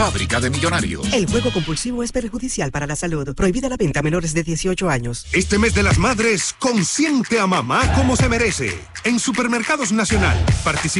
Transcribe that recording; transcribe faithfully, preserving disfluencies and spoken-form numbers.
Fábrica de millonarios. El juego compulsivo es perjudicial para la salud. Prohibida la venta a menores de dieciocho años. Este mes de las madres, consiente a mamá como se merece. En Supermercados Nacional, participa